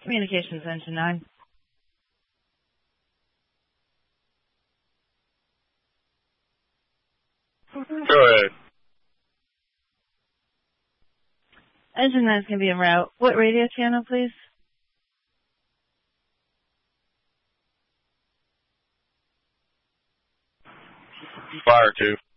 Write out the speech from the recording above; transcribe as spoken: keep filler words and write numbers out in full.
Communications engine nine. Go ahead. Engine nine is going to be en route. What radio channel, please? Fire two.